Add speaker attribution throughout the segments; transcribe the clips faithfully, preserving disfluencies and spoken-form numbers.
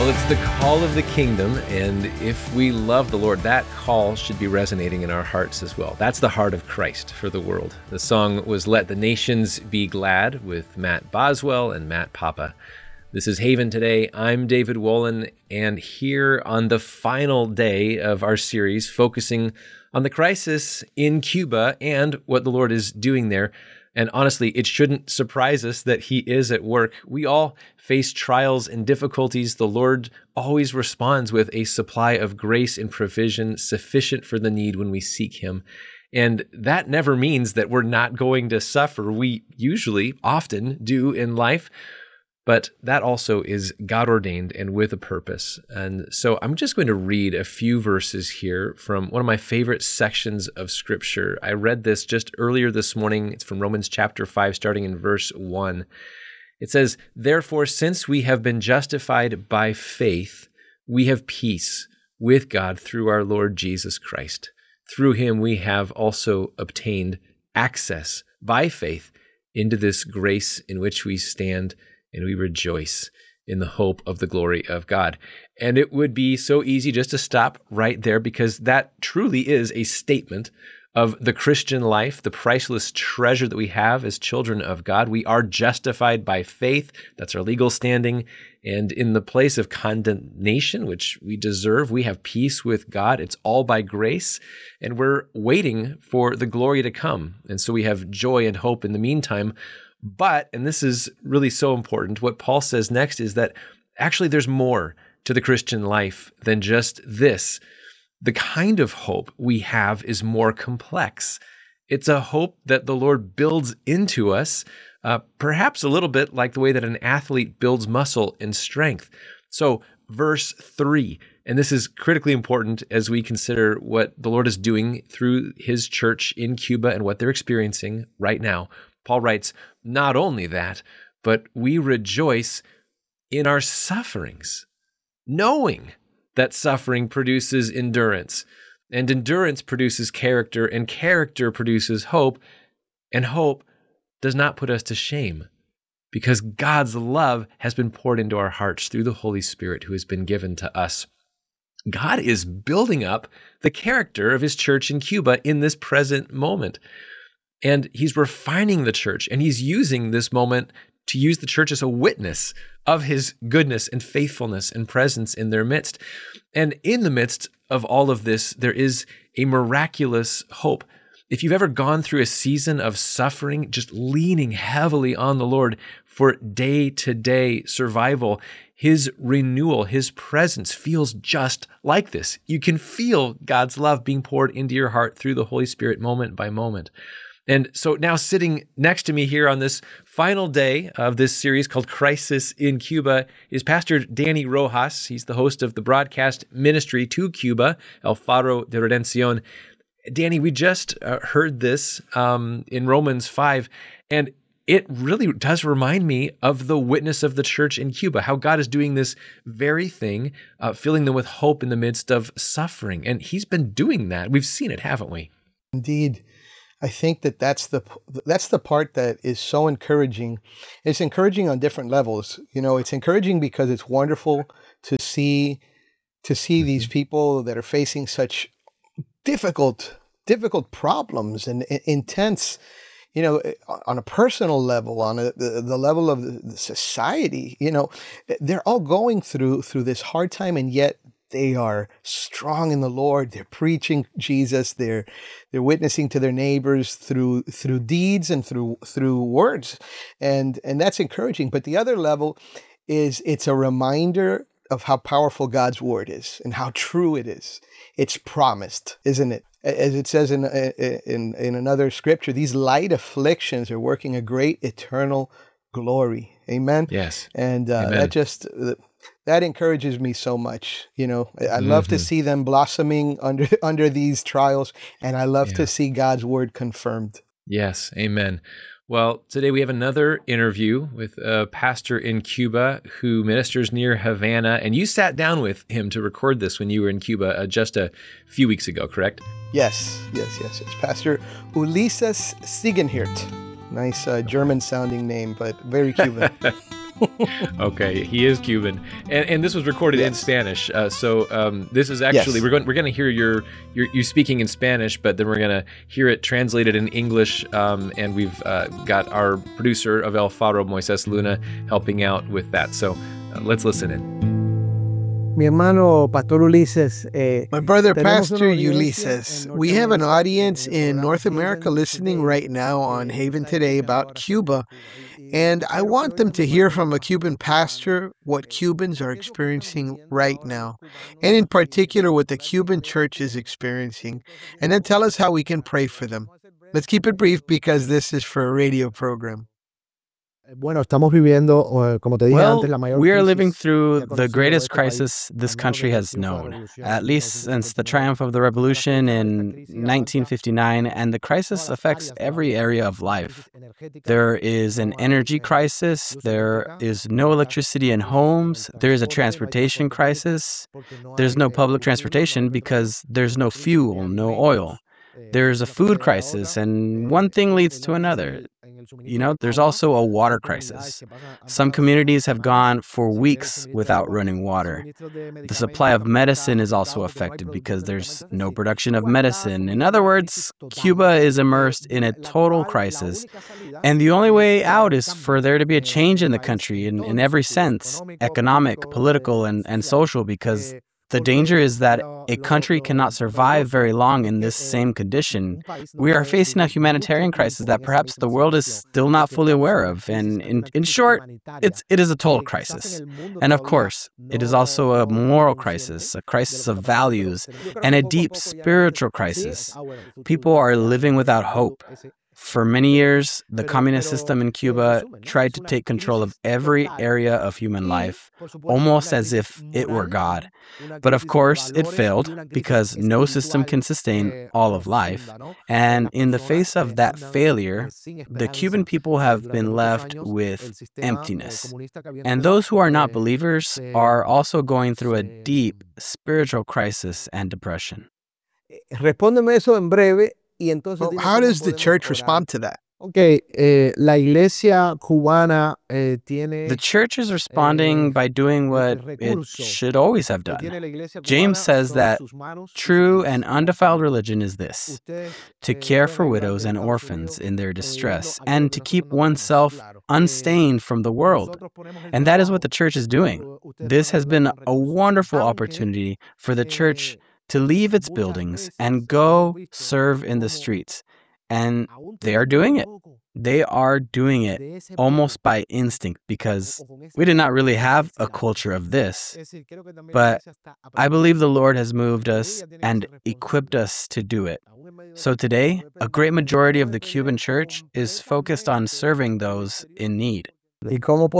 Speaker 1: Well, it's the call of the kingdom, and if we love the Lord, that call should be resonating in our hearts as well. That's the heart of Christ for the world. The song was Let the Nations Be Glad with Matt Boswell and Matt Papa. This is Haven Today. I'm David Wolin, and here on the final day of our series, focusing on the crisis in Cuba and what the Lord is doing there. And honestly, it shouldn't surprise us that he is at work. We all face trials and difficulties. The Lord always responds with a supply of grace and provision sufficient for the need when we seek him. And that never means that we're not going to suffer. We usually, often do in life. But that also is God-ordained and with a purpose. And so I'm just going to read a few verses here from one of my favorite sections of Scripture. I read this just earlier this morning. It's from Romans chapter five, starting in verse one. It says, "Therefore, since we have been justified by faith, we have peace with God through our Lord Jesus Christ. Through him we have also obtained access by faith into this grace in which we stand, and we rejoice in the hope of the glory of God." And it would be so easy just to stop right there, because that truly is a statement of the Christian life, the priceless treasure that we have as children of God. We are justified by faith. That's our legal standing. And in the place of condemnation, which we deserve, we have peace with God. It's all by grace. And we're waiting for the glory to come. And so we have joy and hope in the meantime. But, and this is really so important, what Paul says next is that actually there's more to the Christian life than just this. The kind of hope we have is more complex. It's a hope that the Lord builds into us, uh, perhaps a little bit like the way that an athlete builds muscle and strength. So verse three, and this is critically important as we consider what the Lord is doing through his church in Cuba and what they're experiencing right now. Paul writes, "Not only that, but we rejoice in our sufferings, knowing that suffering produces endurance, and endurance produces character, and character produces hope, and hope does not put us to shame, because God's love has been poured into our hearts through the Holy Spirit who has been given to us." God is building up the character of his church in Cuba in this present moment. And he's refining the church, and he's using this moment to use the church as a witness of his goodness and faithfulness and presence in their midst. And in the midst of all of this, there is a miraculous hope. If you've ever gone through a season of suffering, just leaning heavily on the Lord for day-to-day survival, his renewal, his presence feels just like this. You can feel God's love being poured into your heart through the Holy Spirit moment by moment. And so now sitting next to me here on this final day of this series called Crisis in Cuba is Pastor Danny Rojas. He's the host of the broadcast ministry to Cuba, El Faro de Redención. Danny, we just uh, heard this um, in Romans five, and it really does remind me of the witness of the church in Cuba, how God is doing this very thing, uh, filling them with hope in the midst of suffering. And he's been doing that. We've seen it, haven't we?
Speaker 2: Indeed. I think that that's the that's the part that is so encouraging. It's encouraging on different levels. You know, it's encouraging because it's wonderful to see to see these people that are facing such difficult difficult problems and, and intense. You know, on a personal level, on a, the, the level of the, the society. You know, they're all going through through this hard time, and yet they are strong in the Lord. They're preaching Jesus. They're they're witnessing to their neighbors through through deeds and through through words, and and that's encouraging. But the other level is it's a reminder of how powerful God's word is and how true it is. It's promised, isn't it? As it says in in in another scripture, these light afflictions are working a great eternal glory. Amen.
Speaker 1: Yes.
Speaker 2: And uh,
Speaker 1: Amen.
Speaker 2: that just. That encourages me so much. You know, I love
Speaker 1: mm-hmm.
Speaker 2: to see them blossoming under under these trials, and I love
Speaker 1: yeah.
Speaker 2: to see God's word confirmed.
Speaker 1: Yes, amen. Well, today we have another interview with a pastor in Cuba who ministers near Havana, and you sat down with him to record this when you were in Cuba uh, just a few weeks ago, correct?
Speaker 2: Yes, yes, yes. It's Pastor Ulises Ziegenhirt. Nice uh, German-sounding name, but very Cuban.
Speaker 1: Okay, he is Cuban, and and this was recorded yes. in Spanish. Uh, so um, this is actually yes. we're going we're going to hear your, your you speaking in Spanish, but then we're going to hear it translated in English. Um, and we've uh, got our producer of El Faro, Moises Luna, helping out with that. So uh, let's listen in.
Speaker 3: Mi hermano, Pastor Ulises.
Speaker 2: Eh, My brother, Pastor Ulises. We have an audience in North America listening right now on Haven Today about Cuba, and I want them to hear from a Cuban pastor what Cubans are experiencing right now, and in particular what the Cuban church is experiencing, and then tell us how we can pray for them. Let's keep it brief because this is for a radio program.
Speaker 3: Bueno, estamos viviendo, como te dije
Speaker 4: well,
Speaker 3: antes, la mayor
Speaker 4: we are living through the greatest crisis this country has known, at least since the triumph of the revolution in nineteen fifty-nine, and the crisis affects every area of life. There is an energy crisis, there is no electricity in homes, there is a transportation crisis, there's no public transportation because there's no fuel, no oil. There's a food crisis, and one thing leads to another. You know, there's also a water crisis. Some communities have gone for weeks without running water. The supply of medicine is also affected because there's no production of medicine. In other words, Cuba is immersed in a total crisis. And the only way out is for there to be a change in the country in, in every sense, economic, political, and, and social, because the danger is that a country cannot survive very long in this same condition. We are facing a humanitarian crisis that perhaps the world is still not fully aware of. And in, in short, it's, it is a total crisis. And of course, it is also a moral crisis, a crisis of values, and a deep spiritual crisis. People are living without hope. For many years, the communist system in Cuba tried to take control of every area of human life, almost as if it were God. But of course, it failed because no system can sustain all of life. And in the face of that failure, the Cuban people have been left with emptiness. And those who are not believers are also going through a deep spiritual crisis and depression.
Speaker 3: Respóndeme eso en breve.
Speaker 2: Well, how does the church respond to that?
Speaker 3: Okay, eh, la iglesia cubana eh, tiene.
Speaker 4: The church is responding by doing what it should always have done. James says that true and undefiled religion is this: to care for widows and orphans in their distress, and to keep oneself unstained from the world. And that is what the church is doing. This has been a wonderful opportunity for the church to leave its buildings and go serve in the streets. And they are doing it. They are doing it almost by instinct because we did not really have a culture of this. But I believe the Lord has moved us and equipped us to do it. So today, a great majority of the Cuban church is focused on serving those in need.
Speaker 2: Okay,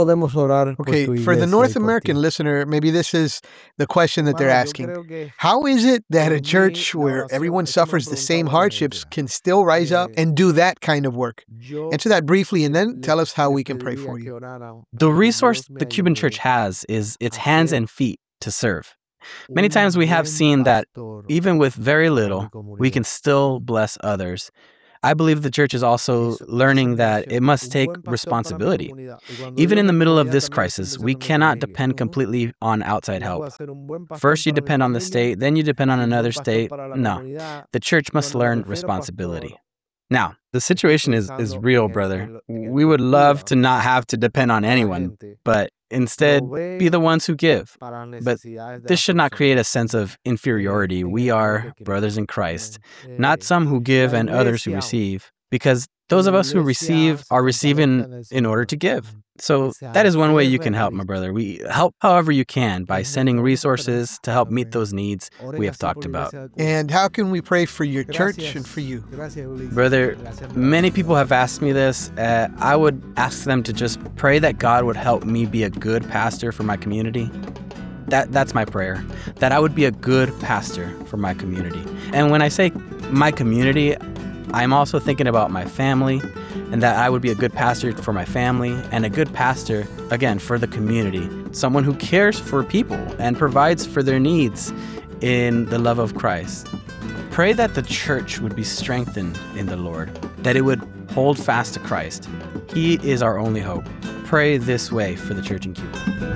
Speaker 2: for the North American listener, maybe this is the question that they're asking. How is it that a church where everyone suffers the same hardships can still rise up and do that kind of work? Answer that briefly and then tell us how we can pray for you.
Speaker 4: The resource the Cuban church has is its hands and feet to serve. Many times we have seen that even with very little, we can still bless others. I believe the church is also learning that it must take responsibility. Even in the middle of this crisis, we cannot depend completely on outside help. First you depend on the state, then you depend on another state. No, the church must learn responsibility. Now, the situation is, is real, brother. We would love to not have to depend on anyone, but instead be the ones who give. But this should not create a sense of inferiority. We are brothers in Christ, not some who give and others who receive, because those of us who receive are receiving in order to give. So that is one way you can help, my brother. We help however you can by sending resources to help meet those needs we have talked about.
Speaker 2: And how can we pray for your church and for you?
Speaker 4: Brother, many people have asked me this. Uh, I would ask them to just pray that God would help me be a good pastor for my community. That That's my prayer, that I would be a good pastor for my community. And when I say my community, I'm also thinking about my family, and that I would be a good pastor for my family and a good pastor, again, for the community. Someone who cares for people and provides for their needs in the love of Christ. Pray that the church would be strengthened in the Lord, that it would hold fast to Christ. He is our only hope. pray this way for the church in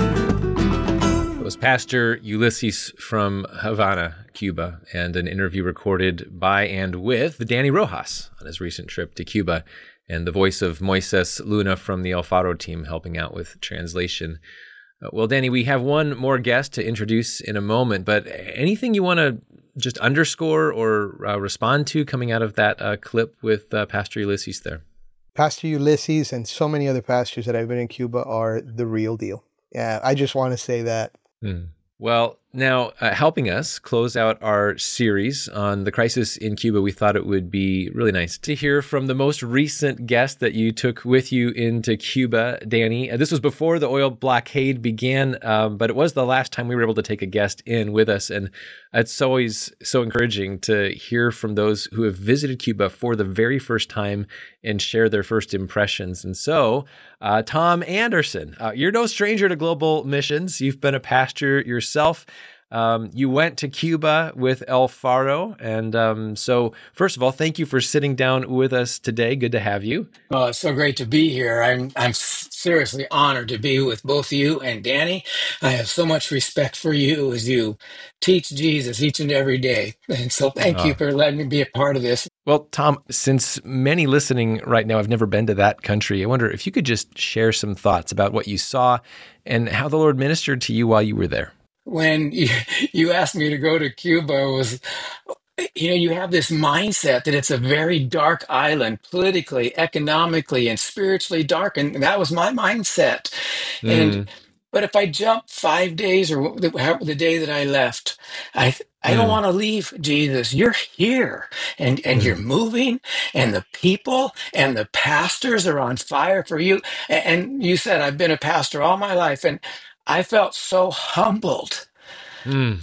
Speaker 4: Cuba.
Speaker 1: It was Pastor Ulysses from Havana, Cuba, and an interview recorded by and with Danny Rojas on his recent trip to Cuba, and the voice of Moises Luna from the El Faro team helping out with translation. Uh, well, Danny, we have one more guest to introduce in a moment, but anything you want to just underscore or uh, respond to coming out of that uh, clip with uh, Pastor Ulysses there?
Speaker 2: Pastor Ulysses and so many other pastors that I've been in Cuba are the real deal. Yeah, I just want to say that.
Speaker 1: Mm. Well, now, uh, helping us close out our series on the crisis in Cuba, we thought it would be really nice to hear from the most recent guest that you took with you into Cuba, Danny. Uh, this was before the oil blockade began, um, but it was the last time we were able to take a guest in with us. And it's always so encouraging to hear from those who have visited Cuba for the very first time and share their first impressions. And so, uh, Tom Anderson, uh, you're no stranger to global missions. You've been a pastor yourself. Um, you went to Cuba with El Faro. And um, so, first of all, thank you for sitting down with us today. Good to have you.
Speaker 5: Oh, it's so great to be here. I'm I'm seriously honored to be with both you and Danny. I have so much respect for you as you teach Jesus each and every day. And so thank you
Speaker 1: Uh,
Speaker 5: for letting me be a part of this.
Speaker 1: Well, Tom, since many listening right now have never been to that country, I wonder if you could just share some thoughts about what you saw and how the Lord ministered to you while you were there.
Speaker 5: When you, you asked me to go to Cuba, it was you know, you have this mindset that it's a very dark island, politically, economically, and spiritually dark. And that was my mindset. And
Speaker 1: Mm,
Speaker 5: but if I jump five days or the, how- the day that I left, I I don't
Speaker 1: mm,
Speaker 5: want to leave Jesus. You're here and, and you're
Speaker 1: mm,
Speaker 5: moving, and the people and the pastors are on fire for you. A- And you said, I've been a pastor all my life, and I felt so humbled
Speaker 1: mm.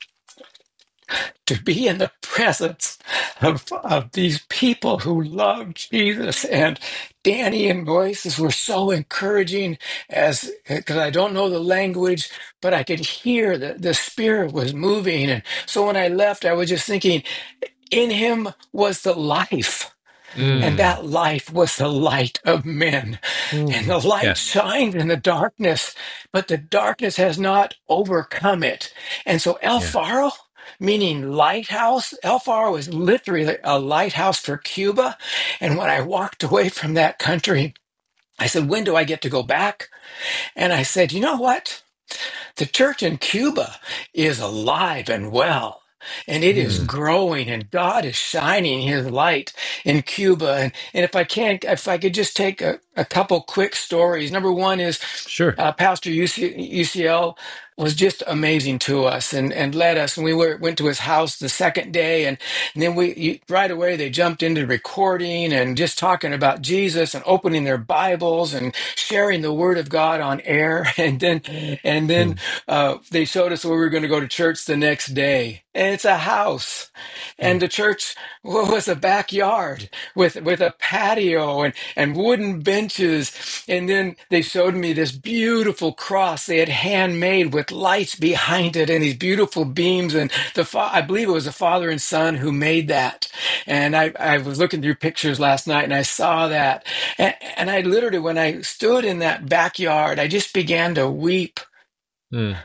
Speaker 5: to be in the presence of, of these people who love Jesus. And Danny and Moises were so encouraging as because I don't know the language, but I could hear that the Spirit was moving. And so when I left, I was just thinking, in him was the life. And
Speaker 2: Mm,
Speaker 1: Mm,
Speaker 5: that life was the light of men. And
Speaker 2: mm,
Speaker 5: the light
Speaker 1: yeah,
Speaker 5: shines in the darkness, but the darkness has not overcome it. And so El
Speaker 1: yeah.
Speaker 5: Faro, meaning lighthouse, El Faro is literally a lighthouse for Cuba. And when I walked away from that country, I said, when do I get to go back? And I said, you know what? The church in Cuba is alive and well, and it is
Speaker 1: Mm,
Speaker 5: growing, and God is shining his light in Cuba. And, and if I can, if I could just take a, a couple quick stories. Number one is
Speaker 1: sure.
Speaker 5: uh, Pastor U C, U C L was just amazing to us and, and led us. And we were, went to his house the second day. And, and then we you, right away, they jumped into recording and just talking about Jesus and opening their Bibles and sharing the word of God on air. And then, and then
Speaker 1: Mm,
Speaker 5: uh, they showed us where we were going to go to church the next day. And it's a house.
Speaker 1: mm,
Speaker 5: And the church was a backyard with, with a patio and, and wooden benches. And then they showed me this beautiful cross they had handmade with lights behind it and these beautiful beams. And the fa- I believe it was a father and son who made that. And I, I was looking through pictures last night and I saw that. And, and I literally, when I stood in that backyard, I just began to weep
Speaker 1: mm,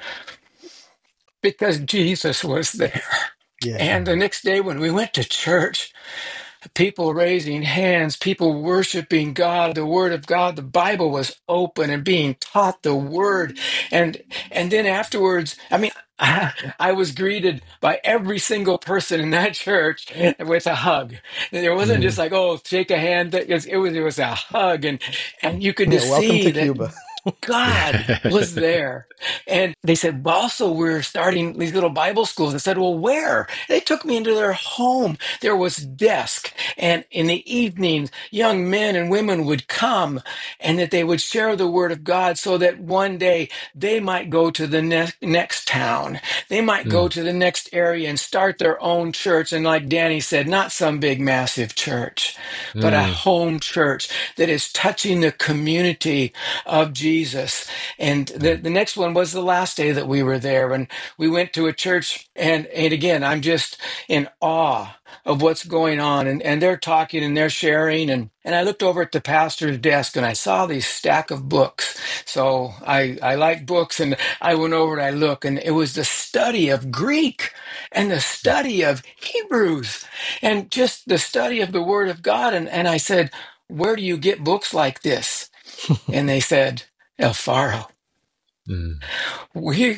Speaker 5: because Jesus was there.
Speaker 2: yeah.
Speaker 5: And the next day when we went to church, people raising hands, people worshiping God, the word of God, the Bible was open and being taught the word. And and then afterwards, I mean, I, I was greeted by every single person in that church with a hug. It wasn't just
Speaker 1: mm,
Speaker 5: like, oh, shake a hand. It was, it was, it was a hug. And, and you could
Speaker 2: Yeah.
Speaker 5: just
Speaker 2: Welcome
Speaker 5: see
Speaker 2: to
Speaker 5: that
Speaker 2: Cuba.
Speaker 5: God was
Speaker 1: yeah.
Speaker 5: there. And they said, well, also, we're starting these little Bible schools. I said, well, where? They took me into their home. There was desk. And in the evenings, young men and women would come and that they would share the word of God so that one day they might go to the ne- next town. They might go
Speaker 1: Mm,
Speaker 5: to the next area and start their own church. And like Danny said, not some big, massive church, but a
Speaker 1: mm,
Speaker 5: home church that is touching the community of Jesus. Jesus. And the, the next one was the last day that we were there. And we went to a church. And, and again, I'm just in awe of what's going on. And, and they're talking and they're sharing. And, and I looked over at the pastor's desk and I saw these stack of books. So I, I like books. And I went over and I looked, and it was the study of Greek and the study of Hebrews and just the study of the Word of God. And, and I said, where do you get books like this? And they said, El Faro,
Speaker 1: Mm.
Speaker 5: we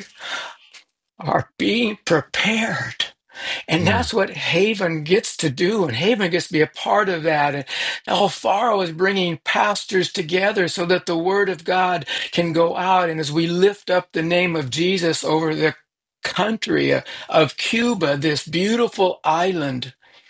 Speaker 5: are being prepared. And
Speaker 1: Yeah.
Speaker 5: that's what Haven gets to do. And Haven gets to be a part of that. And El Faro is bringing pastors together so that the Word of God can go out. And as we lift up the name of Jesus over the country of of Cuba, this beautiful island,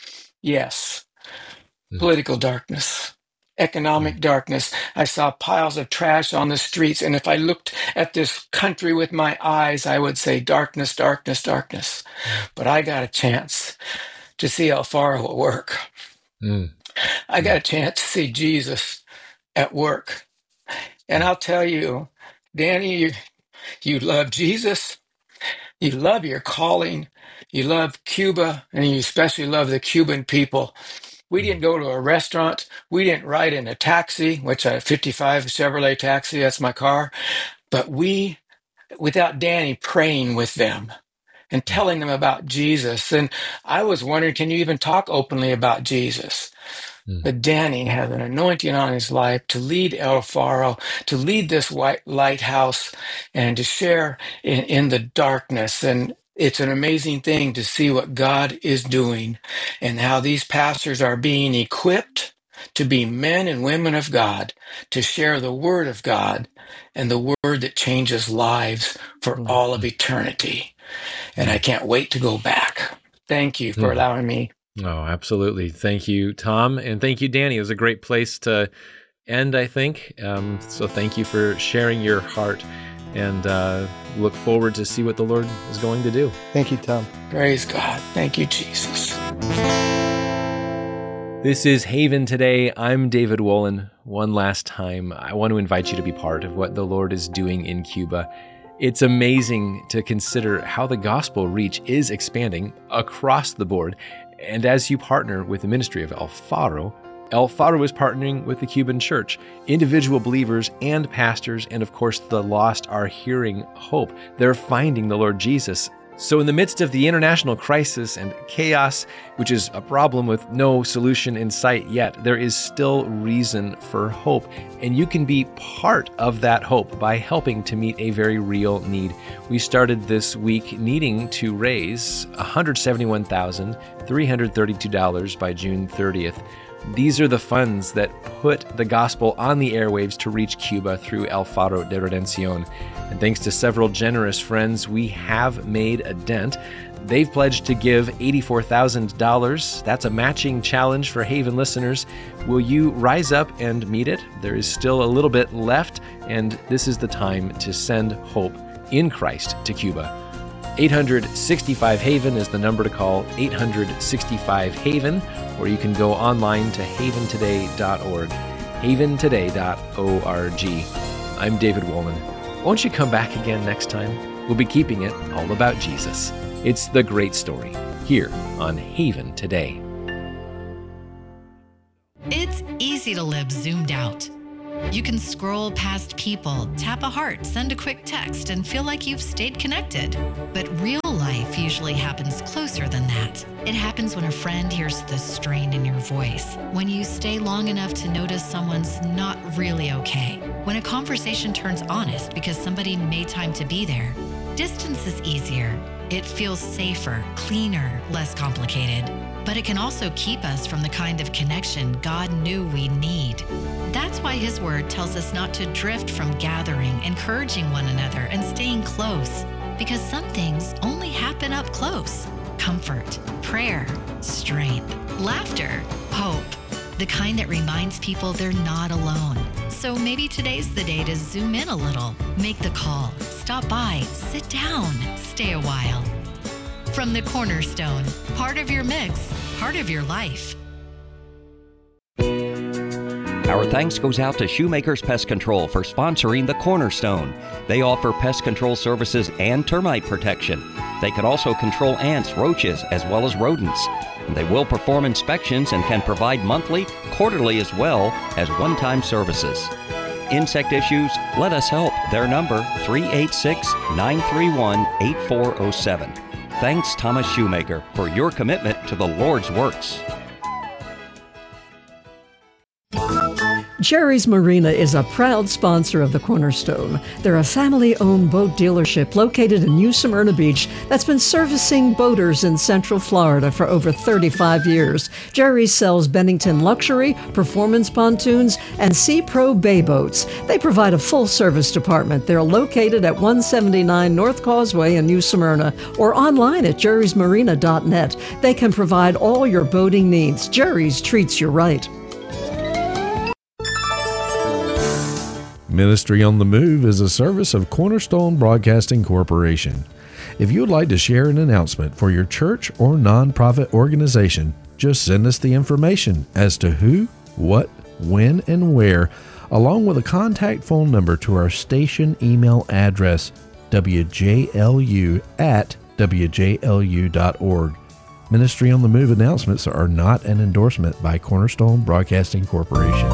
Speaker 5: yes,
Speaker 1: Mm.
Speaker 5: political darkness, economic darkness. I saw piles of trash on the streets. And if I looked at this country with my eyes, I would say darkness, darkness, darkness. But I got a chance to see El Faro at work.
Speaker 1: Mm.
Speaker 5: I got a chance to see Jesus at work. And I'll tell you, Danny, you, you love Jesus. You love your calling. You love Cuba, and you especially love the Cuban people. We didn't go to a restaurant. We didn't ride in a taxi, which I fifty-five Chevrolet taxi, that's my car. But we, without Danny praying with them and telling them about Jesus. And I was wondering, can you even talk openly about Jesus?
Speaker 1: Mm.
Speaker 5: But Danny has an anointing on his life to lead El Faro, to lead this white lighthouse, and to share in, in the darkness. And it's an amazing thing to see what God is doing and how these pastors are being equipped to be men and women of God, to share the Word of God and the Word that changes lives for
Speaker 2: Mm.
Speaker 5: all of eternity. And I can't wait to go back. Thank you for
Speaker 1: Mm.
Speaker 5: allowing me.
Speaker 1: Oh, absolutely. Thank you, Tom. And thank you, Danny. It was a great place to end, I think. Um, so thank you for sharing your heart, and uh, look forward to see what the Lord is going to do.
Speaker 2: Thank you, Tom.
Speaker 5: Praise God. Thank you, Jesus.
Speaker 1: This is Haven Today. I'm David Wolin. One last time, I want to invite you to be part of what the Lord is doing in Cuba. It's amazing to consider how the gospel reach is expanding across the board. And as you partner with the ministry of El Faro, El Faro is partnering with the Cuban church. Individual believers and pastors, and of course the lost, are hearing hope. They're finding the Lord Jesus. So in the midst of the international crisis and chaos, which is a problem with no solution in sight yet, there is still reason for hope. And you can be part of that hope by helping to meet a very real need. We started this week needing to raise one hundred seventy-one thousand three hundred thirty-two dollars by June thirtieth. These are the funds that put the gospel on the airwaves to reach Cuba through El Faro de Redención. And thanks to several generous friends, we have made a dent. They've pledged to give eighty-four thousand dollars. That's a matching challenge for Haven listeners. Will you rise up and meet it? There is still a little bit left, and this is the time to send hope in Christ to Cuba. eight hundred sixty-five Haven is the number to call, eight hundred sixty-five Haven, or you can go online to haven today dot org, haven today dot org. I'm David Wolin. Won't you come back again next time? We'll be keeping it all about Jesus. It's the great story here on Haven Today.
Speaker 6: It's easy to live zoomed out. You can scroll past people, tap a heart, send a quick text, and feel like you've stayed connected. But real life usually happens closer than that. It happens when a friend hears the strain in your voice, when you stay long enough to notice someone's not really okay, when a conversation turns honest because somebody made time to be there. Distance is easier. It feels safer, cleaner, less complicated. But it can also keep us from the kind of connection God knew we need. That's why His Word tells us not to drift from gathering, encouraging one another, and staying close. Because some things only happen up close. Comfort, prayer, strength, laughter, hope. The kind that reminds people they're not alone. So maybe today's the day to zoom in a little, make the call, stop by, sit down, stay a while. From the Cornerstone, part of your mix, part of your life.
Speaker 7: Our thanks goes out to Shoemaker's Pest Control for sponsoring the Cornerstone. They offer pest control services and termite protection. They can also control ants, roaches, as well as rodents. They will perform inspections and can provide monthly, quarterly, as well as one-time services. Insect issues? Let us help. Their number, three eight six, nine three one, eight four zero seven. Thanks, Thomas Shoemaker, for your commitment to the Lord's works.
Speaker 8: Jerry's Marina is a proud sponsor of the Cornerstone. They're a family-owned boat dealership located in New Smyrna Beach that's been servicing boaters in Central Florida for over thirty-five years. Jerry's sells Bennington Luxury, Performance Pontoons, and Sea Pro Bay Boats. They provide a full-service department. They're located at one seventy-nine North Causeway in New Smyrna or online at jerrys marina dot net. They can provide all your boating needs. Jerry's treats you right.
Speaker 9: Ministry on the Move is a service of Cornerstone Broadcasting Corporation. If you would like to share an announcement for your church or nonprofit organization, just send us the information as to who, what, when, and where, along with a contact phone number to our station email address, w j l u at w j l u dot org. Ministry on the Move announcements are not an endorsement by Cornerstone Broadcasting Corporation.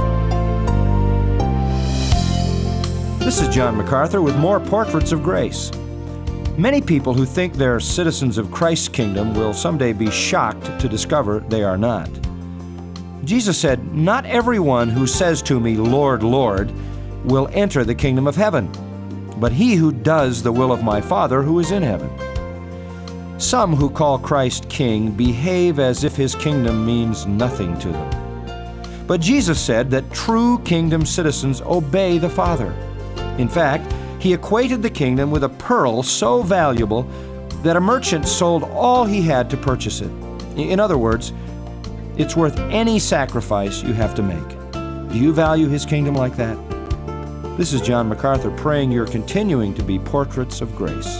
Speaker 10: This is John MacArthur with more Portraits of Grace. Many people who think they're citizens of Christ's kingdom will someday be shocked to discover they are not. Jesus said, "Not everyone who says to me, 'Lord, Lord,' will enter the kingdom of heaven, but he who does the will of my Father who is in heaven." Some who call Christ king behave as if his kingdom means nothing to them. But Jesus said that true kingdom citizens obey the Father. In fact, he equated the kingdom with a pearl so valuable that a merchant sold all he had to purchase it. In other words, it's worth any sacrifice you have to make. Do you value his kingdom like that? This is John MacArthur praying you're continuing to be portraits of grace.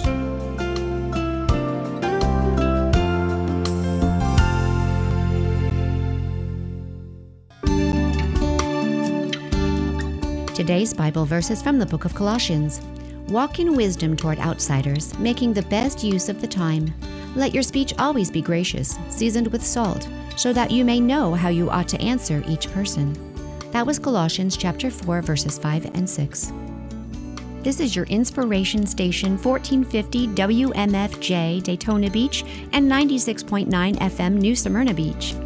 Speaker 11: Today's Bible verse is from the book of Colossians. Walk in wisdom toward outsiders, making the best use of the time. Let your speech always be gracious, seasoned with salt, so that you may know how you ought to answer each person. That was Colossians chapter four, verses five and six. This is your inspiration station, fourteen fifty W M F J Daytona Beach and ninety-six point nine F M New Smyrna Beach.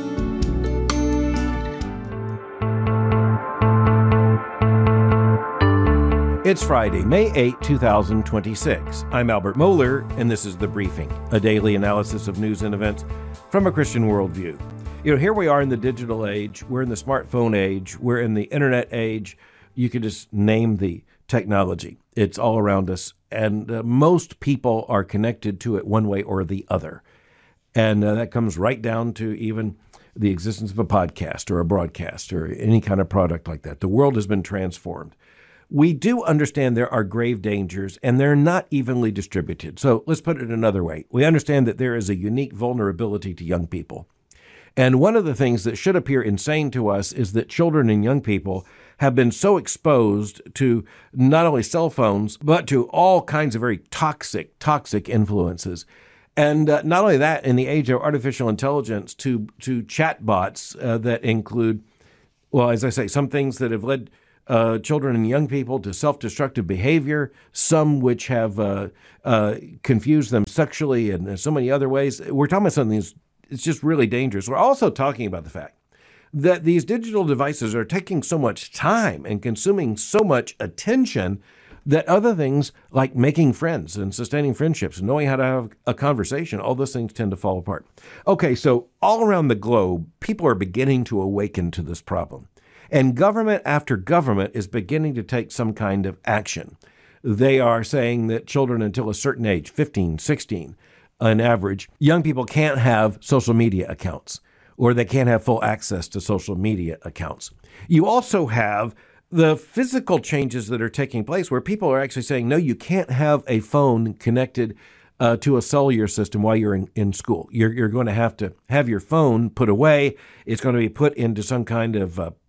Speaker 12: It's Friday, May eighth, two thousand twenty-six. I'm Albert Mohler, and this is The Briefing, a daily analysis of news and events from a Christian worldview. You know, here we are in the digital age. We're in the smartphone age. We're in the internet age. You could just name the technology. It's all around us, and uh, most people are connected to it one way or the other. And uh, that comes right down to even the existence of a podcast or a broadcast or any kind of product like that. The world has been transformed. We do understand there are grave dangers, and they're not evenly distributed. So let's put it another way. We understand that there is a unique vulnerability to young people. And one of the things that should appear insane to us is that children and young people have been so exposed to not only cell phones, but to all kinds of very toxic, toxic influences. And uh, not only that, in the age of artificial intelligence, to, to chatbots uh, that include, well, as I say, some things that have led Uh, children and young people to self-destructive behavior, some which have uh, uh, confused them sexually and so many other ways. We're talking about something that's it's just really dangerous. We're also talking about the fact that these digital devices are taking so much time and consuming so much attention that other things like making friends and sustaining friendships and knowing how to have a conversation, all those things tend to fall apart. Okay, so all around the globe, people are beginning to awaken to this problem. And government after government is beginning to take some kind of action. They are saying that children until a certain age, fifteen, sixteen, on average, young people can't have social media accounts, or they can't have full access to social media accounts. You also have the physical changes that are taking place where people are actually saying, no, you can't have a phone connected uh, to a cellular system while you're in, in school. You're, you're going to have to have your phone put away. It's going to be put into some kind of uh,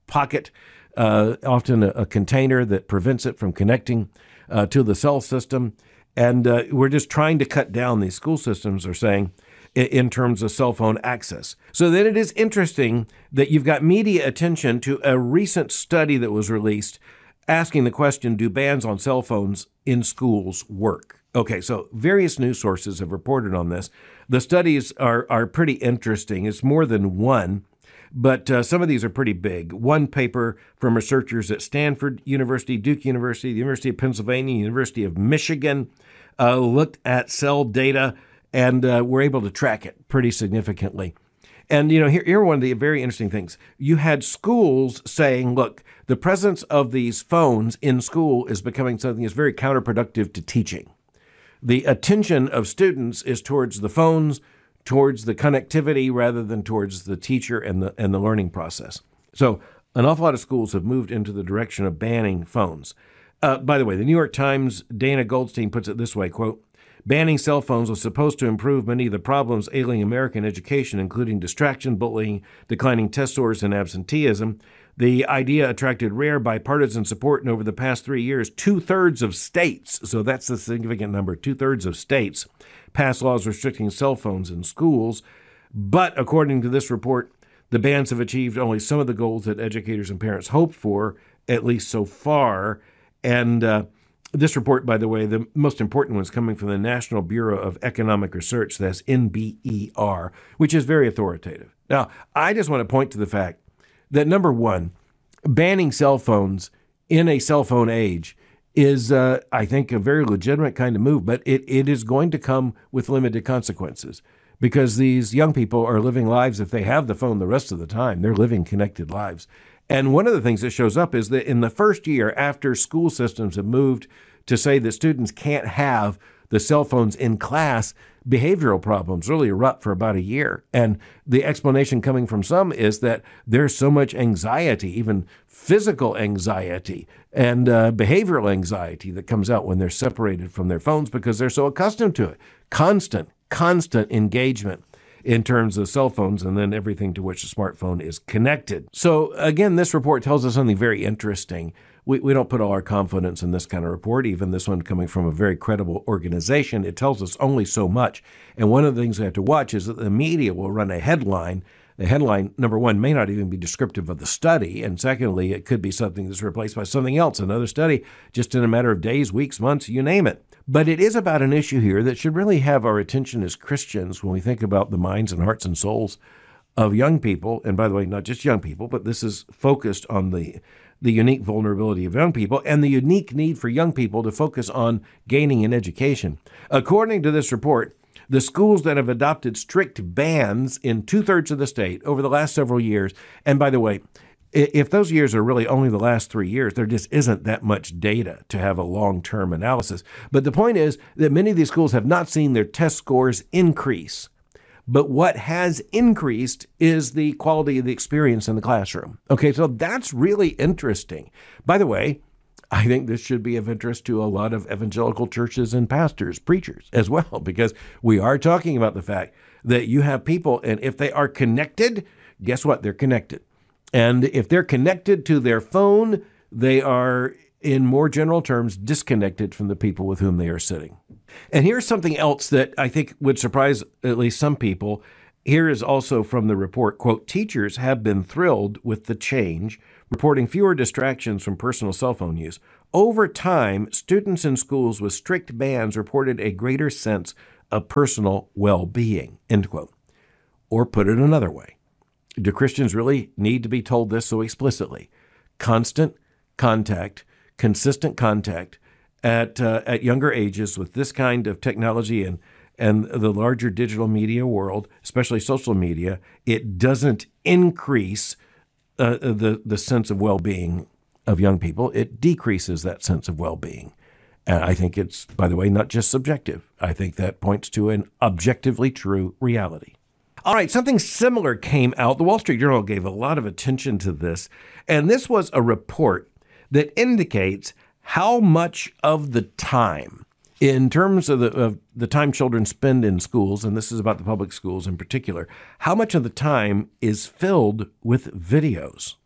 Speaker 12: pocket, uh, often a, a container that prevents it from connecting uh, to the cell system. And uh, we're just trying to cut down, these school systems are saying, in, in terms of cell phone access. So then it is interesting that you've got media attention to a recent study that was released asking the question, do bans on cell phones in schools work? Okay, so various news sources have reported on this. The studies are are pretty interesting. It's more than one, but uh, some of these are pretty big. One paper from researchers at Stanford University, Duke University, the University of Pennsylvania, University of Michigan, uh, looked at cell data and uh, were able to track it pretty significantly. And, you know, here, here are one of the very interesting things. You had schools saying, look, the presence of these phones in school is becoming something that's very counterproductive to teaching. The attention of students is towards the phones, towards the connectivity, rather than towards the teacher and the and the learning process. So an awful lot of schools have moved into the direction of banning phones. Uh, by the way, the New York Times, Dana Goldstein puts it this way, quote, banning cell phones was supposed to improve many of the problems ailing American education, including distraction, bullying, declining test scores, and absenteeism. The idea attracted rare bipartisan support, and over the past three years, two-thirds of states, so that's a significant number, two-thirds of states passed laws restricting cell phones in schools. But according to this report, the bans have achieved only some of the goals that educators and parents hoped for, at least so far. And uh, this report, by the way, the most important one is coming from the National Bureau of Economic Research, that's N B E R, which is very authoritative. Now, I just want to point to the fact that, number one, banning cell phones in a cell phone age is, uh, I think, a very legitimate kind of move, but it, it is going to come with limited consequences because these young people are living lives, if they have the phone the rest of the time, they're living connected lives. And one of the things that shows up is that in the first year after school systems have moved to say that students can't have the cell phones in class, behavioral problems really erupt for about a year. And the explanation coming from some is that there's so much anxiety, even physical anxiety and uh, behavioral anxiety that comes out when they're separated from their phones because they're so accustomed to it. Constant, constant engagement in terms of cell phones and then everything to which a smartphone is connected. So again, this report tells us something very interesting. We, we don't put all our confidence in this kind of report, even this one coming from a very credible organization. It tells us only so much. And one of the things we have to watch is that the media will run a headline. The headline, number one, may not even be descriptive of the study. And secondly, it could be something that's replaced by something else, another study, just in a matter of days, weeks, months, you name it. But it is about an issue here that should really have our attention as Christians when we think about the minds and hearts and souls of young people. And by the way, not just young people, but this is focused on the the unique vulnerability of young people and the unique need for young people to focus on gaining an education. According to this report, the schools that have adopted strict bans in two-thirds of the state over the last several years, and by the way, if those years are really only the last three years, there just isn't that much data to have a long-term analysis. But the point is that many of these schools have not seen their test scores increase. But what has increased is the quality of the experience in the classroom. Okay, so that's really interesting. By the way, I think this should be of interest to a lot of evangelical churches and pastors, preachers as well, because we are talking about the fact that you have people, and if they are connected, guess what? They're connected. And if they're connected to their phone, they are, in more general terms, disconnected from the people with whom they are sitting. And here's something else that I think would surprise at least some people. Here is also from the report, quote, teachers have been thrilled with the change, reporting fewer distractions from personal cell phone use. Over time, students in schools with strict bans reported a greater sense of personal well-being, end quote. Or put it another way, do Christians really need to be told this so explicitly? Constant contact, consistent contact at uh, at younger ages with this kind of technology and and the larger digital media world, especially social media, it doesn't increase uh, the the sense of well-being of young people. It decreases that sense of well-being. And I think it's, by the way, not just subjective. I think that points to an objectively true reality. All right, something similar came out. The Wall Street Journal gave a lot of attention to this, and this was a report that indicates how much of the time, in terms of the, of the time children spend in schools, and this is about the public schools in particular, how much of the time is filled with videos.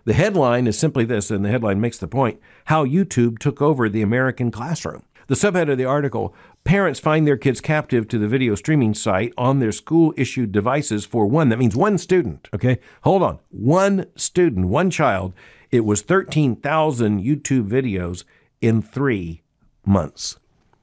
Speaker 12: The headline is simply this, and the headline makes the point: how YouTube took over the American classroom. The subhead of the article: parents find their kids captive to the video streaming site on their school-issued devices for one. That means one student, okay? Hold on. One student, one child. It was thirteen thousand YouTube videos in three months.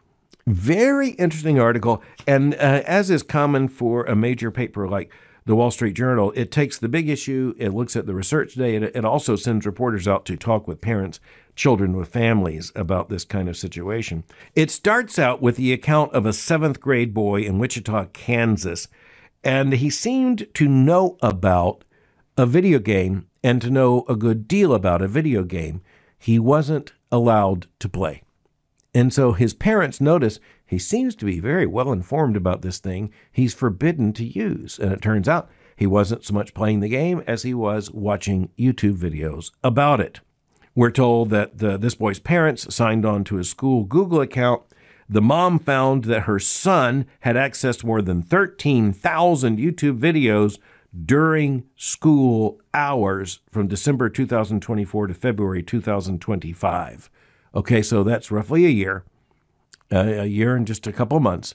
Speaker 12: Very interesting article. And uh, as is common for a major paper like the Wall Street Journal, it takes the big issue, it looks at the research data, it also sends reporters out to talk with parents, children, with families about this kind of situation. It starts out with the account of a seventh grade boy in Wichita, Kansas, and he seemed to know about a video game and to know a good deal about a video game he wasn't allowed to play. And so his parents notice he seems to be very well informed about this thing he's forbidden to use. And it turns out he wasn't so much playing the game as he was watching YouTube videos about it. We're told that the, this boy's parents signed on to his school Google account. The mom found that her son had accessed more than thirteen thousand YouTube videos during school hours from December two thousand twenty-four to February two thousand twenty-five. Okay, so that's roughly a year, uh, a year and just a couple months.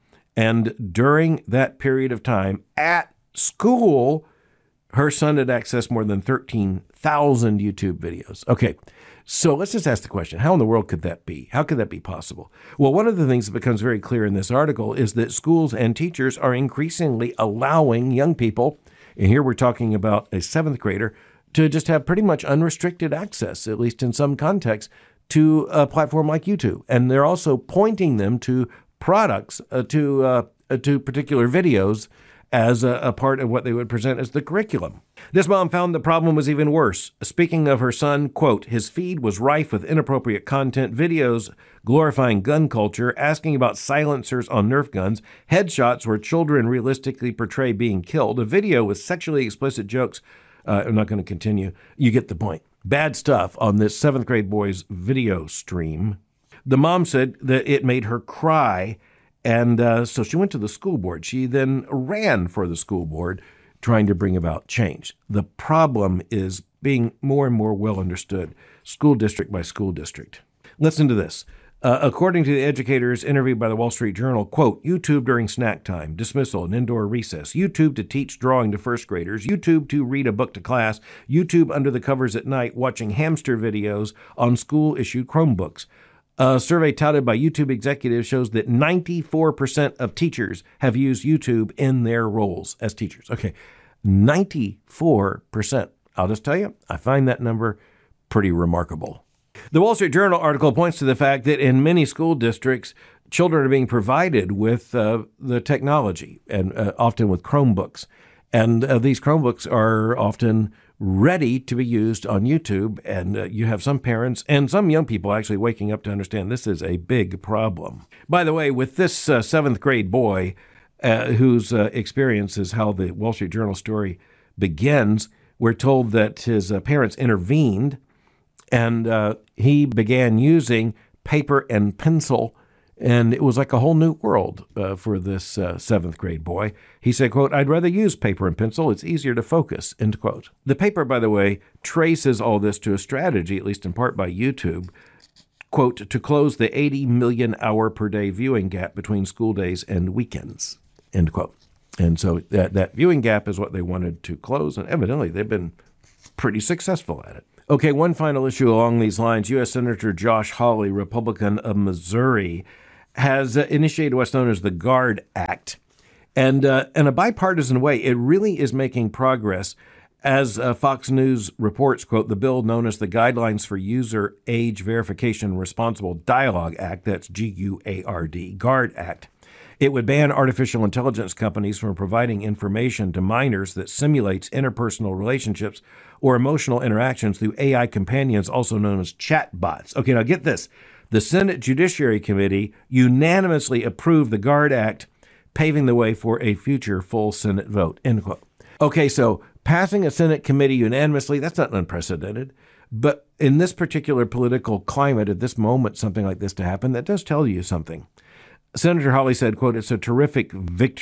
Speaker 12: And during that period of time at school, her son had accessed more than thirteen thousand YouTube videos. Okay, so let's just ask the question, how in the world could that be? How could that be possible? Well, one of the things that becomes very clear in this article is that schools and teachers are increasingly allowing young people, and here we're talking about a seventh grader, to just have pretty much unrestricted access, at least in some contexts, to a platform like YouTube. And they're also pointing them to products, uh, to uh, to particular videos as a, a part of what they would present as the curriculum. This mom found the problem was even worse. Speaking of her son, quote, his feed was rife with inappropriate content, videos glorifying gun culture, asking about silencers on Nerf guns, headshots where children realistically portray being killed, a video with sexually explicit jokes. Uh, I'm not going to continue. You get the point. Bad stuff on this seventh grade boy's video stream. The mom said that it made her cry, and uh, so she went to the school board. She then ran for the school board, trying to bring about change. The problem is being more and more well understood, school district by school district. Listen to this. Uh, according to the educators interviewed by the Wall Street Journal, quote, YouTube during snack time, dismissal and indoor recess, YouTube to teach drawing to first graders, YouTube to read a book to class, YouTube under the covers at night watching hamster videos on school-issued Chromebooks. A survey touted by YouTube executives shows that ninety-four percent of teachers have used YouTube in their roles as teachers. Okay, ninety-four percent. I'll just tell you, I find that number pretty remarkable. The Wall Street Journal article points to the fact that in many school districts, children are being provided with uh, the technology, and uh, often with Chromebooks. And uh, these Chromebooks are often ready to be used on YouTube. And uh, you have some parents and some young people actually waking up to understand this is a big problem. By the way, with this uh, seventh grade boy, uh, whose uh, experience is how the Wall Street Journal story begins, we're told that his uh, parents intervened, and uh, he began using paper and pencil, and it was like a whole new world uh, for this uh, seventh grade boy. He said, quote, I'd rather use paper and pencil. It's easier to focus, end quote. The paper, by the way, traces all this to a strategy, at least in part by YouTube, quote, to close the eighty million hour per day viewing gap between school days and weekends, end quote. And so that, that viewing gap is what they wanted to close, and evidently they've been pretty successful at it. Okay, one final issue along these lines. U S Senator Josh Hawley, Republican of Missouri, has uh, initiated what's known as the GUARD Act. And uh, in a bipartisan way, it really is making progress. As uh, Fox News reports, quote, the bill known as the Guidelines for User Age Verification Responsible Dialogue Act, that's G U A R D, GUARD Act. It would ban artificial intelligence companies from providing information to minors that simulates interpersonal relationships or emotional interactions through A I companions, also known as chatbots. Okay, now get this. The Senate Judiciary Committee unanimously approved the GUARD Act, paving the way for a future full Senate vote, end quote. Okay, so passing a Senate committee unanimously, that's not unprecedented. But in this particular political climate, at this moment, something like this to happen, that does tell you something. Senator Hawley said, quote, it's a terrific victory.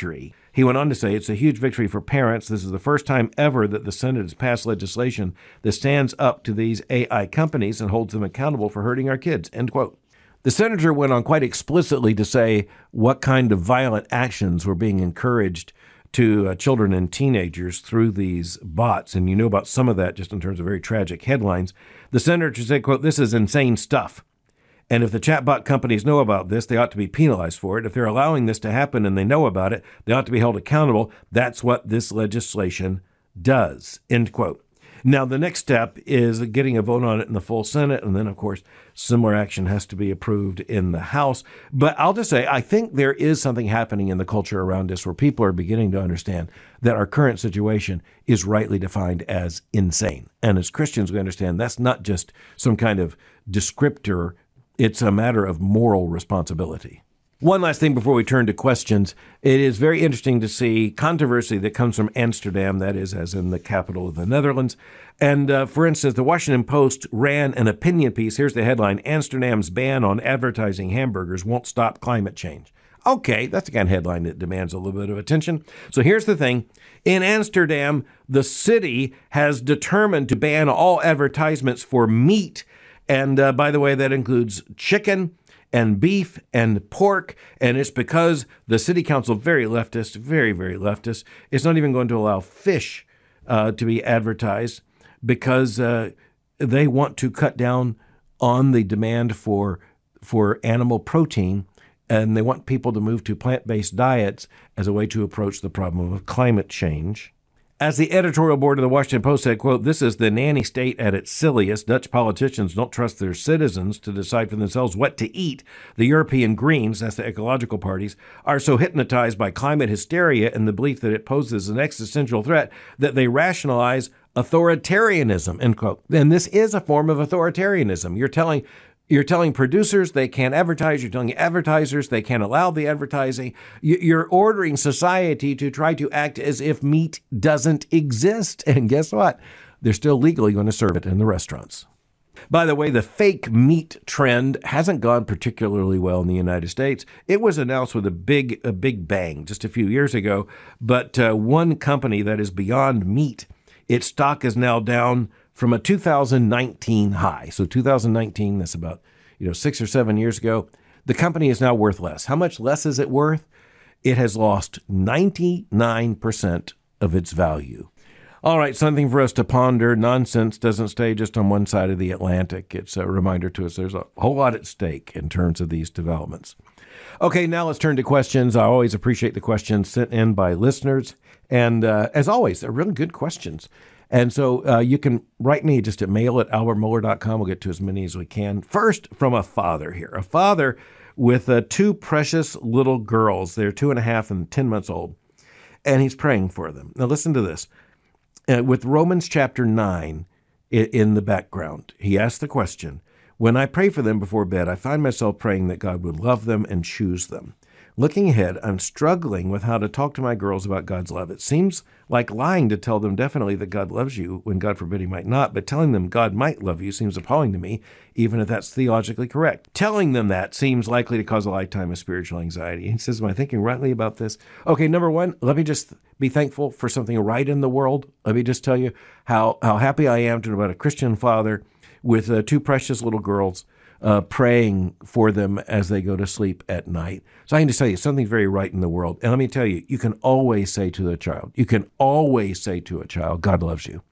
Speaker 12: He went on to say, it's a huge victory for parents. This is the first time ever that the Senate has passed legislation that stands up to these A I companies and holds them accountable for hurting our kids, end quote. The senator went on quite explicitly to say what kind of violent actions were being encouraged to uh, children and teenagers through these bots. And you know about some of that just in terms of very tragic headlines. The senator said, quote, this is insane stuff. And if the chatbot companies know about this, they ought to be penalized for it. If they're allowing this to happen and they know about it, they ought to be held accountable. That's what this legislation does, end quote. Now, the next step is getting a vote on it in the full Senate. And then, of course, similar action has to be approved in the House. But I'll just say, I think there is something happening in the culture around us where people are beginning to understand that our current situation is rightly defined as insane. And as Christians, we understand that's not just some kind of descriptor. It's a matter of moral responsibility. One last thing before we turn to questions. It is very interesting to see controversy that comes from Amsterdam, that is, as in the capital of the Netherlands. And uh, for instance, the Washington Post ran an opinion piece. Here's the headline: Amsterdam's ban on advertising hamburgers won't stop climate change. Okay, that's the kind of headline that demands a little bit of attention. So here's the thing. In Amsterdam, the city has determined to ban all advertisements for meat. And uh, by the way, that includes chicken and beef and pork, and it's because the city council, very leftist, very, very leftist, is not even going to allow fish uh, to be advertised because uh, they want to cut down on the demand for for animal protein, and they want people to move to plant-based diets as a way to approach the problem of climate change. As the editorial board of the Washington Post said, quote, this is the nanny state at its silliest. Dutch politicians don't trust their citizens to decide for themselves what to eat. The European Greens, that's the ecological parties, are so hypnotized by climate hysteria and the belief that it poses an existential threat that they rationalize authoritarianism, end quote. And this is a form of authoritarianism. You're telling You're telling producers they can't advertise. You're telling advertisers they can't allow the advertising. You're ordering society to try to act as if meat doesn't exist. And guess what? They're still legally going to serve it in the restaurants. By the way, the fake meat trend hasn't gone particularly well in the United States. It was announced with a big, a big bang just a few years ago. But uh, one company that is Beyond Meat, its stock is now down from a two thousand nineteen high. So two thousand nineteen, that's about, you know, six or seven years ago. The company is now worth less. How much less is it worth? It has lost ninety-nine percent of its value. All right, something for us to ponder. Nonsense doesn't stay just on one side of the Atlantic. It's a reminder to us there's a whole lot at stake in terms of these developments. Okay, now let's turn to questions. I always appreciate the questions sent in by listeners. And uh, as always, they're really good questions. And so uh, you can write me just at mail at albert mohler dot com. We'll get to as many as we can. First, from a father here, a father with uh, two precious little girls. They're two and a half and ten months old. And he's praying for them. Now, listen to this. Uh, with Romans chapter nine in, in the background, he asked the question, when I pray for them before bed, I find myself praying that God would love them and choose them. Looking ahead, I'm struggling with how to talk to my girls about God's love. It seems like lying to tell them definitely that God loves you when God forbid he might not, but telling them God might love you seems appalling to me, even if that's theologically correct. Telling them that seems likely to cause a lifetime of spiritual anxiety. He says, am I thinking rightly about this? Okay, number one, let me just be thankful for something right in the world. Let me just tell you how, how happy I am to know about a Christian father with uh, two precious little girls Uh, praying for them as they go to sleep at night. So I can just tell you, something's very right in the world. And let me tell you, you can always say to the child, you can always say to a child, God loves you.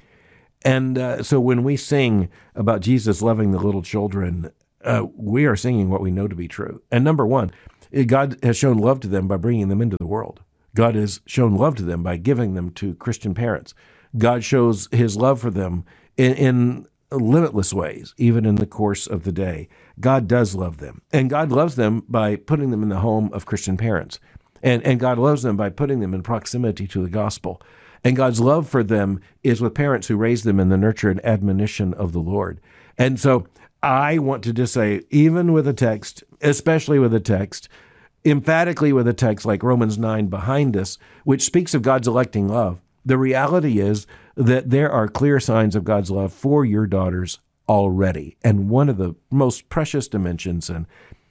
Speaker 12: And uh, so when we sing about Jesus loving the little children, uh, we are singing what we know to be true. And number one, God has shown love to them by bringing them into the world. God has shown love to them by giving them to Christian parents. God shows his love for them in, in limitless ways, even in the course of the day. God does love them. And God loves them by putting them in the home of Christian parents. And, and God loves them by putting them in proximity to the gospel. And God's love for them is with parents who raise them in the nurture and admonition of the Lord. And so I want to just say, even with a text, especially with a text, emphatically with a text like Romans nine behind us, which speaks of God's electing love, the reality is that there are clear signs of God's love for your daughters already. And one of the most precious dimensions and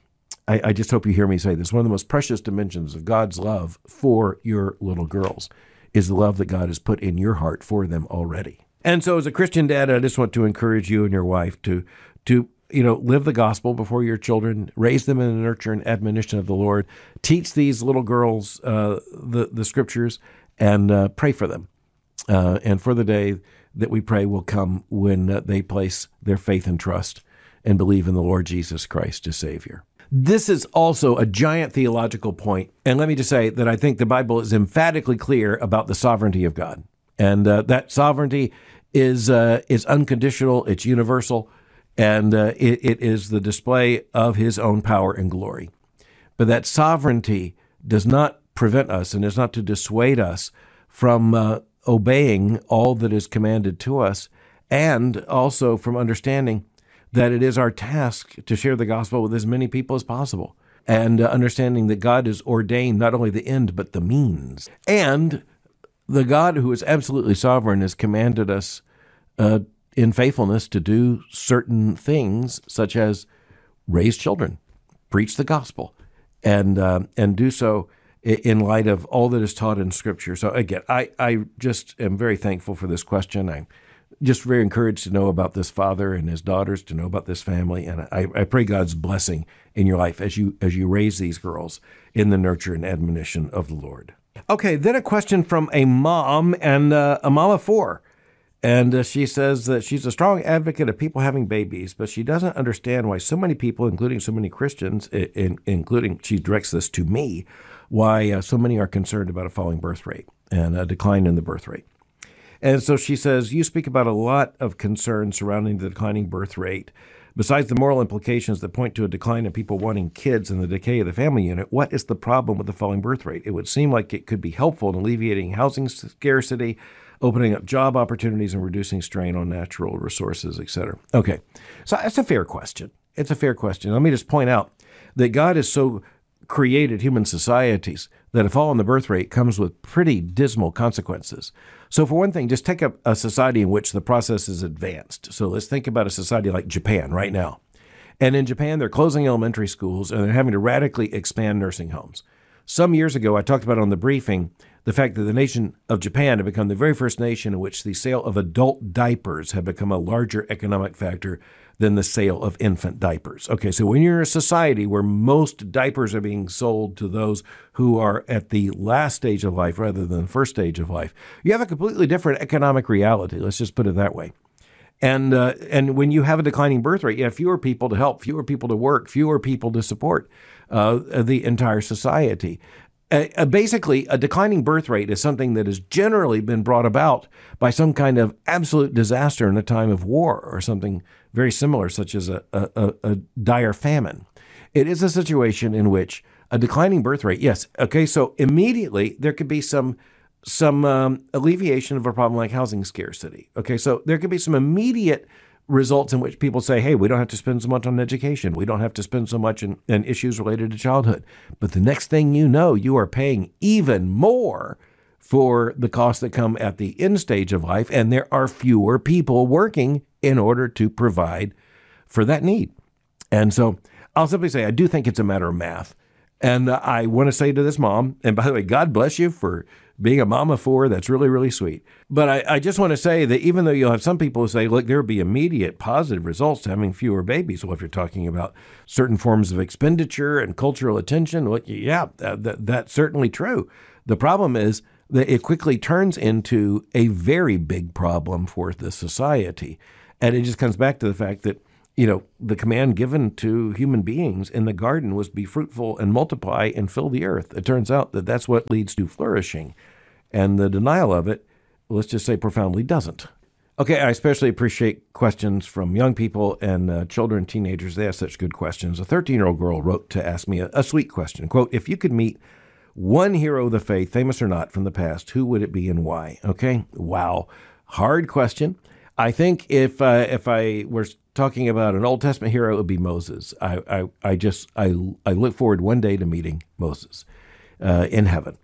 Speaker 12: I, I just hope you hear me say this. One of the most precious dimensions of God's love for your little girls is the love that God has put in your heart for them already. And so as a Christian dad, I just want to encourage you and your wife to, to you know, live the gospel before your children, raise them in the nurture and admonition of the Lord, teach these little girls uh, the, the scriptures, and uh, pray for them. Uh, and for the day that we pray will come when uh, they place their faith and trust and believe in the Lord Jesus Christ as Savior. This is also a giant theological point. And let me just say that I think the Bible is emphatically clear about the sovereignty of God. And uh, that sovereignty is uh, is unconditional, it's universal, and uh, it, it is the display of his own power and glory. But that sovereignty does not prevent us and is not to dissuade us from uh, obeying all that is commanded to us, and also from understanding that it is our task to share the gospel with as many people as possible, and uh, understanding that God has ordained not only the end, but the means. And the God who is absolutely sovereign has commanded us uh, in faithfulness to do certain things, such as raise children, preach the gospel, and uh, and do so in light of all that is taught in Scripture. So again, I, I just am very thankful for this question. I'm just very encouraged to know about this father and his daughters, to know about this family, and I, I pray God's blessing in your life as you as you raise these girls in the nurture and admonition of the Lord. Okay, then a question from a mom, and uh, a mama four. And uh, she says that she's a strong advocate of people having babies, but she doesn't understand why so many people, including so many Christians, in, including, she directs this to me, why uh, so many are concerned about a falling birth rate and a decline in the birth rate. And so she says, you speak about a lot of concerns surrounding the declining birth rate. Besides the moral implications that point to a decline in people wanting kids and the decay of the family unit, what is the problem with the falling birth rate? It would seem like it could be helpful in alleviating housing scarcity, opening up job opportunities, and reducing strain on natural resources, et cetera. Okay, so that's a fair question. It's a fair question. Let me just point out that God has so created human societies that a fall in the birth rate comes with pretty dismal consequences. So for one thing, just take up a society in which the process is advanced. So let's think about a society like Japan right now. And in Japan, they're closing elementary schools and they're having to radically expand nursing homes. Some years ago, I talked about on the briefing the fact that the nation of Japan had become the very first nation in which the sale of adult diapers had become a larger economic factor than the sale of infant diapers. Okay, so when you're in a society where most diapers are being sold to those who are at the last stage of life rather than the first stage of life, you have a completely different economic reality. Let's just put it that way. And uh, and when you have a declining birth rate, you have fewer people to help, fewer people to work, fewer people to support uh, the entire society. Uh, basically, a declining birth rate is something that has generally been brought about by some kind of absolute disaster in a time of war or something very similar, such as a, a, a dire famine. It is a situation in which a declining birth rate, yes, okay, so immediately there could be some some um, alleviation of a problem like housing scarcity. Okay, so there could be some immediate results in which people say, hey, we don't have to spend so much on education. We don't have to spend so much in, in issues related to childhood. But the next thing you know, you are paying even more for the costs that come at the end stage of life, and there are fewer people working in order to provide for that need. And so I'll simply say, I do think it's a matter of math. And uh, I want to say to this mom, and by the way, God bless you for being a mom of four. That's really, really sweet. But I, I just want to say that even though you'll have some people who say, look, there will be immediate positive results to having fewer babies. Well, if you're talking about certain forms of expenditure and cultural attention, well, yeah, that, that, that's certainly true. The problem is that it quickly turns into a very big problem for the society. And it just comes back to the fact that, you know, the command given to human beings in the garden was be fruitful and multiply and fill the earth. It turns out that that's what leads to flourishing. And the denial of it, let's just say profoundly doesn't. Okay, I especially appreciate questions from young people and uh, children, teenagers. They ask such good questions. A thirteen-year-old girl wrote to ask me a, a sweet question. Quote, if you could meet one hero of the faith, famous or not, from the past, who would it be and why? Okay, wow. Hard question. I think if uh, if I were talking about an Old Testament hero, it would be Moses. I I, I just I I look forward one day to meeting Moses uh, in heaven,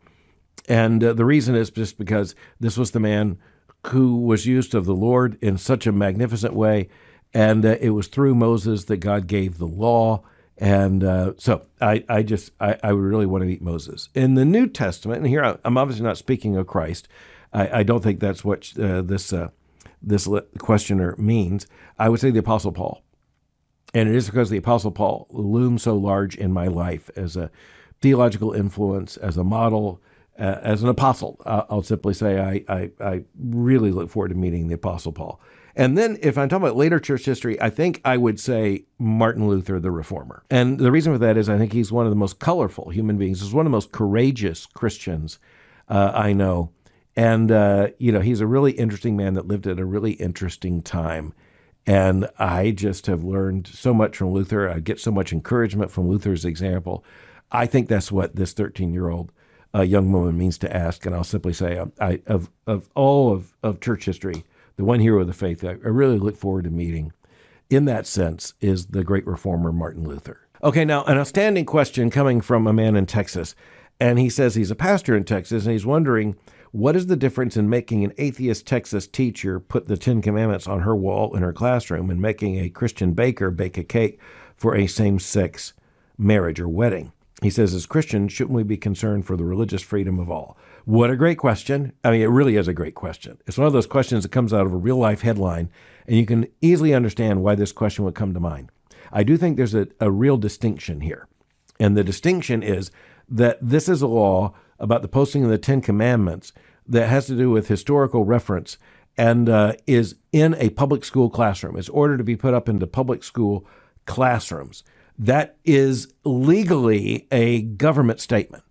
Speaker 12: and uh, the reason is just because this was the man who was used of the Lord in such a magnificent way, and uh, it was through Moses that God gave the law, And uh, so I, I just, I, I would really want to meet Moses. In the New Testament, and here I, I'm obviously not speaking of Christ. I, I don't think that's what uh, this uh, this questioner means. I would say the Apostle Paul. And it is because the Apostle Paul looms so large in my life as a theological influence, as a model, uh, as an apostle. Uh, I'll simply say I, I, I really look forward to meeting the Apostle Paul. And then if I'm talking about later church history, I think I would say Martin Luther, the Reformer. And the reason for that is I think he's one of the most colorful human beings. He's one of the most courageous Christians uh, I know. And, uh, you know, he's a really interesting man that lived at a really interesting time. And I just have learned so much from Luther. I get so much encouragement from Luther's example. I think that's what this thirteen-year-old uh, young woman means to ask. And I'll simply say, I, of, of all of, of church history, the one hero of the faith I really look forward to meeting in that sense is the great reformer, Martin Luther. Okay, now an outstanding question coming from a man in Texas. And he says he's a pastor in Texas, and he's wondering, what is the difference in making an atheist Texas teacher put the Ten Commandments on her wall in her classroom and making a Christian baker bake a cake for a same-sex marriage or wedding? He says, as Christians, shouldn't we be concerned for the religious freedom of all? What a great question. I mean, it really is a great question. It's one of those questions that comes out of a real-life headline, and you can easily understand why this question would come to mind. I do think there's a, a real distinction here. And the distinction is that this is a law about the posting of the Ten Commandments that has to do with historical reference and uh, is in a public school classroom. It's ordered to be put up into public school classrooms. That is legally a government statement.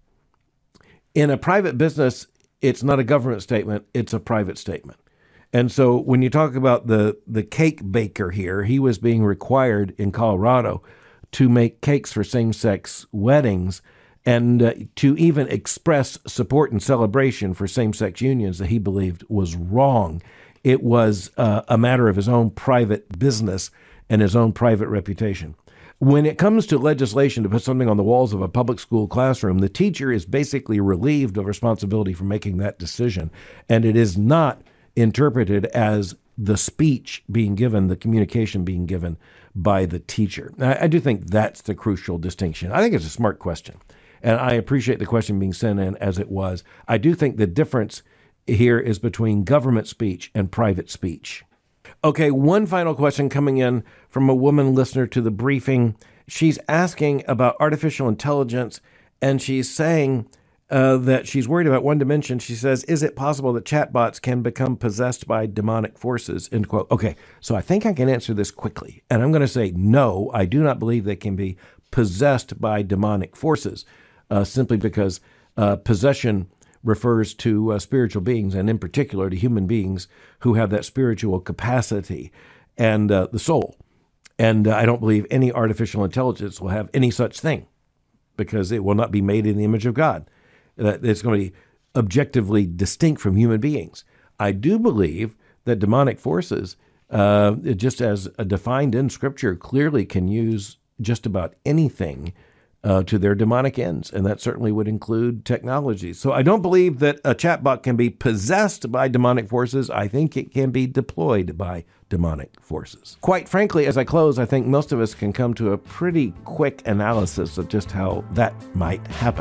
Speaker 12: In a private business, it's not a government statement, it's a private statement. And so when you talk about the, the cake baker here, he was being required in Colorado to make cakes for same-sex weddings and uh, to even express support and celebration for same-sex unions that he believed was wrong. It was uh, a matter of his own private business and his own private reputation. When it comes to legislation to put something on the walls of a public school classroom, the teacher is basically relieved of responsibility for making that decision, and it is not interpreted as the speech being given, the communication being given by the teacher. I, I do think that's the crucial distinction. I think it's a smart question, and I appreciate the question being sent in as it was. I do think the difference here is between government speech and private speech. Okay, one final question coming in from a woman listener to the briefing. She's asking about artificial intelligence, and she's saying uh, that she's worried about one dimension. She says, is it possible that chatbots can become possessed by demonic forces, end quote. Okay, so I think I can answer this quickly. And I'm going to say, no, I do not believe they can be possessed by demonic forces, uh, simply because uh, possession refers to uh, spiritual beings, and in particular to human beings who have that spiritual capacity and uh, the soul. And uh, I don't believe any artificial intelligence will have any such thing, because it will not be made in the image of God. That it's going to be objectively distinct from human beings. I do believe that demonic forces, uh, just as defined in Scripture, clearly can use just about anything Uh, to their demonic ends, and that certainly would include technology. So I don't believe that a chatbot can be possessed by demonic forces. I think it can be deployed by demonic forces. Quite frankly, as I close, I think most of us can come to a pretty quick analysis of just how that might happen,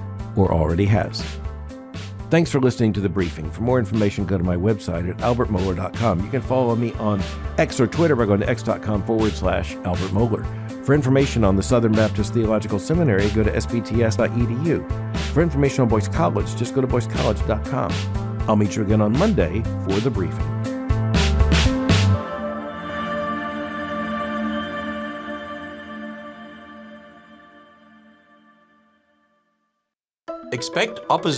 Speaker 12: or already has. Thanks for listening to The Briefing. For more information, go to my website at albert mohler dot com. You can follow me on X or Twitter by going to x.com forward slash Albert Mohler. For information on the Southern Baptist Theological Seminary, go to s b t s dot e d u. For information on Boyce College, just go to boyce college dot com. I'll meet you again on Monday for The Briefing.
Speaker 13: Expect opposition.